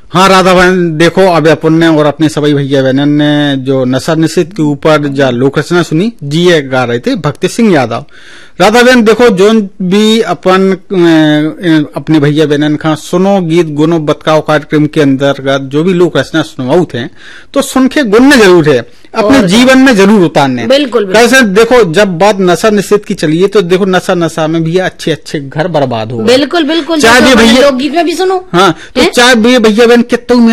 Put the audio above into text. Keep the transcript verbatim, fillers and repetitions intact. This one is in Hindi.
हाँ राधा बहन, देखो अब अपन ने और अपने सभी भैया बहनन ने जो नशा निषेध के ऊपर जा लोक रचना सुनी जी, ये गा रहे थे भक्ति सिंह यादव। राधा बहन देखो, जो भी अपन अपने भैया बहनन का सुनो गीत गुनो बतकाओ कार्यक्रम के अंतर्गत जो भी लोक रचना सुनवाऊ थे, तो सुन के गुनने जरूर है, अपने जीवन में जरूर उतारने। बिल्कुल, बिल्कुल। कैसे देखो, जब बात नशा निषेध की चलिए तो देखो नशा नशा में भी अच्छे अच्छे घर बर्बाद हो। बिल्कुल बिल्कुल, चाहे भैया लोकगीत में भी सुनो। हाँ, तो चाहे भैया बहन कितने